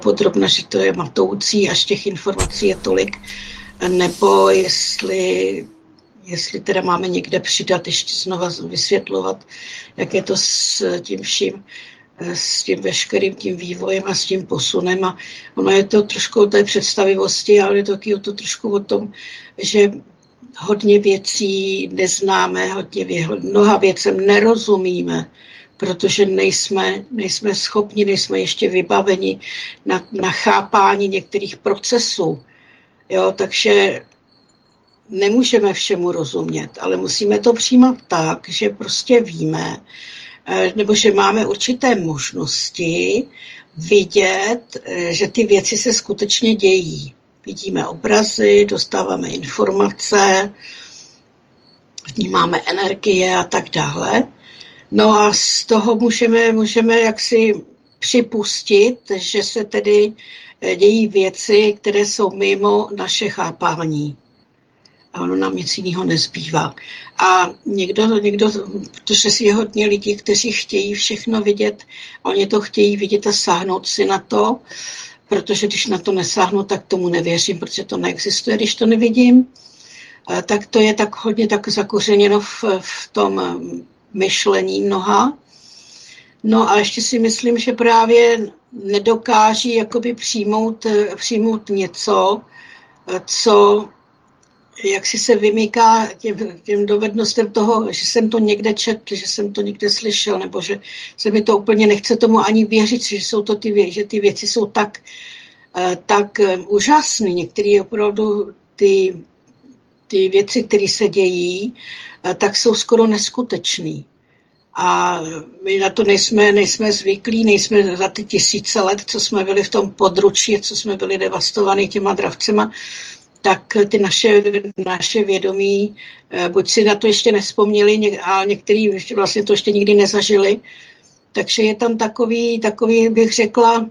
podrobna, že to je matoucí, až těch informací je tolik, nebo jestli teda máme někde přidat, ještě znova vysvětlovat, jak je to s tím vším, s tím veškerým tím vývojem a s tím posunem. A ono je to trošku o té představivosti, ale je to taky trošku o tom, že hodně věcí neznáme, mnoha věcem nerozumíme, protože nejsme schopni, nejsme ještě vybaveni na chápání některých procesů. Jo, takže nemůžeme všemu rozumět, ale musíme to přijímat tak, že prostě víme, nebo že máme určité možnosti vidět, že ty věci se skutečně dějí. Vidíme obrazy, dostáváme informace, vnímáme energie a tak dále. No a z toho můžeme jaksi připustit, že se tedy dějí věci, které jsou mimo naše chápání. A ono nám nic jiného nezbývá. A někdo, protože je hodně lidí, kteří chtějí všechno vidět, oni to chtějí vidět a sáhnout si na to, protože když na to nesáhnu, tak tomu nevěřím, protože to neexistuje, když to nevidím. Tak to je tak hodně tak zakořeněno v tom myšlení mnoha. No a ještě si myslím, že právě nedokáží jakoby přijmout něco, co jak si se vymyká těm dovednostem toho, že jsem to někde četl, že jsem to někde slyšel, nebo že se mi to úplně nechce tomu ani věřit, že ty věci jsou tak úžasné. Některé opravdu ty věci, které se dějí, tak jsou skoro neskutečné. A my na to nejsme zvyklí, nejsme za ty tisíce let, co jsme byli v tom područí, co jsme byli devastovaní těma dravcema, tak ty naše vědomí, buď si na to ještě nevzpomněli, a některý vlastně to ještě nikdy nezažili. Takže je tam takový bych řekla,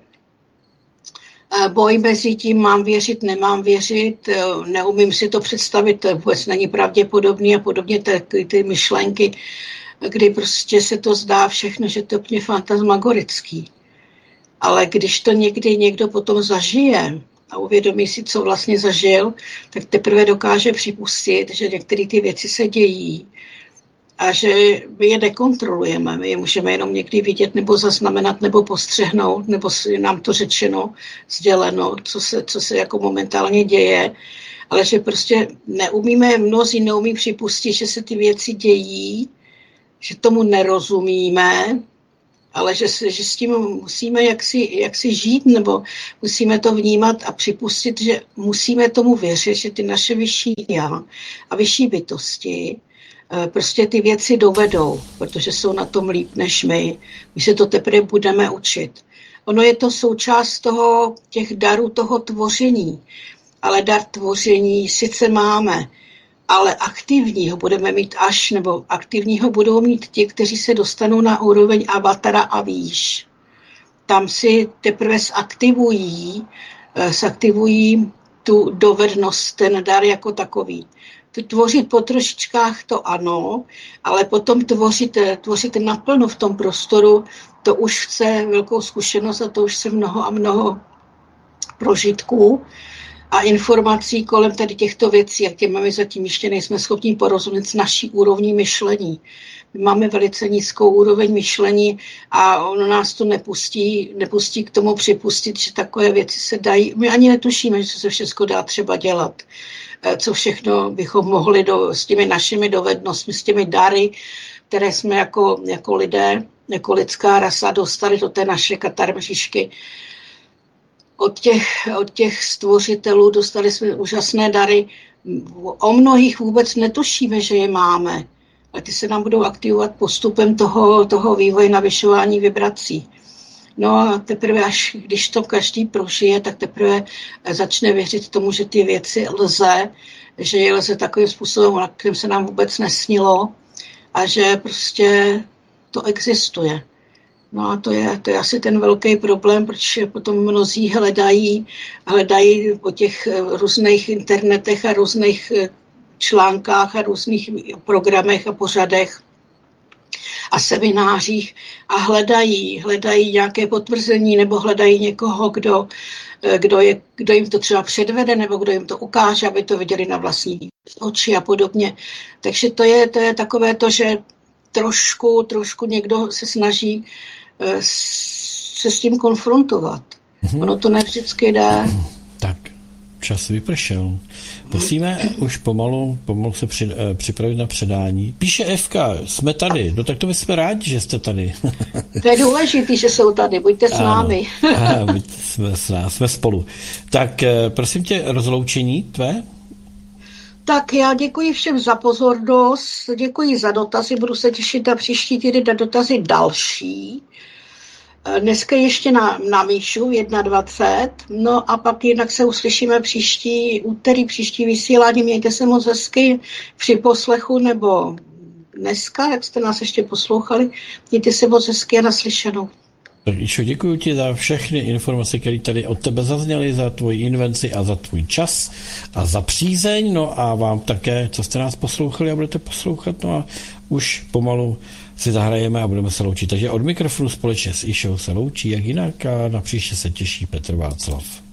boj mezi tím, mám věřit, nemám věřit, neumím si to představit, to vůbec není pravděpodobný a podobně ty myšlenky, kdy prostě se to zdá všechno, že to je úplně fantasmagorický. Ale když to někdy někdo potom zažije a uvědomí si, co vlastně zažil, tak teprve dokáže připustit, že některé ty věci se dějí a že my je nekontrolujeme. My je můžeme jenom někdy vidět nebo zaznamenat nebo postřehnout, nebo je nám to řečeno, sděleno, co se jako momentálně děje, ale že prostě mnozí neumí připustit, že se ty věci dějí, že tomu nerozumíme, ale že s tím musíme jaksi žít, nebo musíme to vnímat a připustit, že musíme tomu věřit, že ty naše vyšší já a vyšší bytosti prostě ty věci dovedou, protože jsou na tom líp než my. My se to teprve budeme učit. Ono je to součást těch darů toho tvoření, ale dar tvoření sice máme, ale aktivního budeme mít nebo aktivního budou mít ti, kteří se dostanou na úroveň avatara a výš. Tam si teprve zaktivují tu dovednost, ten dar jako takový. Tvořit po trošičkách to ano, ale potom tvořit naplno v tom prostoru, to už chce velkou zkušenost a to už chce mnoho a mnoho prožitků a informací kolem tady těchto věcí, jak my zatím ještě nejsme schopni porozumět s naší úrovní myšlení. My máme velice nízkou úroveň myšlení a ono nás to nepustí k tomu připustit, že takové věci se dají. My ani netušíme, že se všechno dá třeba dělat. Co všechno bychom mohli s těmi našimi dovednostmi, s těmi dary, které jsme jako lidé, jako lidská rasa dostali do té naše katarmžišky. Od těch stvořitelů dostali jsme úžasné dary. O mnohých vůbec netušíme, že je máme. Ale ty se nám budou aktivovat postupem toho vývoje navyšování vibrací. No a teprve až když to každý prožije, tak teprve začne věřit tomu, že ty věci že je lze takovým způsobem, na kterým se nám vůbec nesnilo a že prostě to existuje. No a to je asi ten velký problém, protože potom mnozí hledají po těch různých internetech a různých článkách a různých programech a pořadech a seminářích a hledají nějaké potvrzení nebo hledají někoho, kdo jim to třeba předvede nebo kdo jim to ukáže, aby to viděli na vlastní oči a podobně. Takže to je takové to, že trošku někdo se snaží se s tím konfrontovat. Ono to ne vždycky jde. Tak, čas vypršel. Musíme už pomalu se připravit na předání. Píše Evka, jsme tady. No tak to my jsme rádi, že jste tady. To je důležité, že jsou tady. Buďte s námi. Jsme spolu. Tak prosím tě, rozloučení tvé? Tak já děkuji všem za pozornost, děkuji za dotazy, budu se těšit na příští týden na dotazy další. Dneska ještě na Míšu 21. No a pak jinak se uslyšíme příští úterý, příští vysílání. Mějte se moc hezky při poslechu nebo dneska, jak jste nás ještě poslouchali. Mějte se moc hezky a naslyšenou. Tak Išo, děkuji ti za všechny informace, které tady od tebe zazněly, za tvoji invenci a za tvůj čas a za přízeň. No a vám také, co jste nás poslouchali a budete poslouchat. No a už pomalu si zahrajeme a budeme se loučit. Takže od mikrofonu společně s Išou se loučí, jak jinak, a na příště se těší Petr Václav.